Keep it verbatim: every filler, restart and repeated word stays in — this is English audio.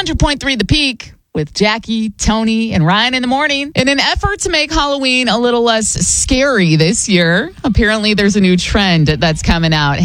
hundred point three The Peak with Jackie, Tony, and Ryan in the morning. In an effort to make Halloween a little less scary this year, apparently there's a new trend that's coming out.